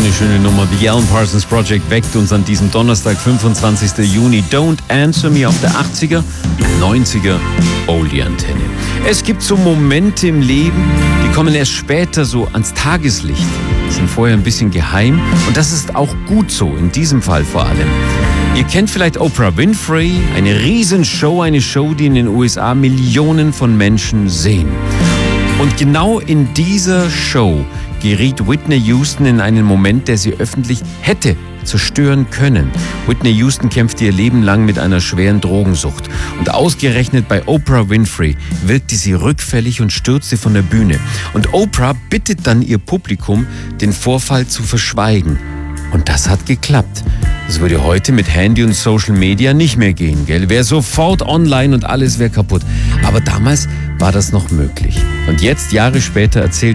eine schöne Nummer. The Alan Parsons Project weckt uns an diesem Donnerstag, 25. Juni. Don't Answer Me auf der 80er, 90er Oldie-Antenne. Es gibt so Momente im Leben, die kommen erst später so ans Tageslicht. Die sind vorher ein bisschen geheim und das ist auch gut so, in diesem Fall vor allem. Ihr kennt vielleicht Oprah Winfrey, eine Riesenshow, eine Show, die in den USA Millionen von Menschen sehen. Und genau in dieser Show geriet Whitney Houston in einen Moment, der sie öffentlich hätte zerstören können. Whitney Houston kämpfte ihr Leben lang mit einer schweren Drogensucht. Und ausgerechnet bei Oprah Winfrey wirkte sie rückfällig und stürzte von der Bühne. Und Oprah bittet dann ihr Publikum, den Vorfall zu verschweigen. Und das hat geklappt. Das würde heute mit Handy und Social Media nicht mehr gehen, gell? Wäre sofort online und alles wäre kaputt. Aber damals war das noch möglich. Und jetzt, Jahre später, erzählt